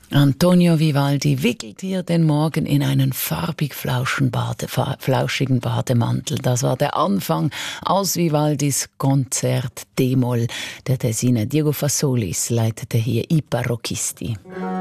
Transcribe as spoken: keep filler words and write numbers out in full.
Antonio Vivaldi wickelt hier den Morgen in einen farbig flauschen Bade, flauschigen Bademantel. Das war der Anfang aus Vivaldis Konzert D-Moll. Der Tessiner Diego Fassolis leitete hier I Parrocchisti.